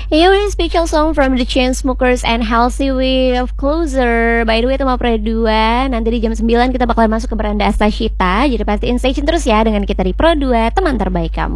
Here is special song from the Chainsmokers and Halsey with Closer. By the way, Tema Pro 2, nanti di jam 9 kita bakalan masuk ke beranda Astashita. Jadi pastiin stay tune terus ya dengan kita di Pro 2, teman terbaik kamu.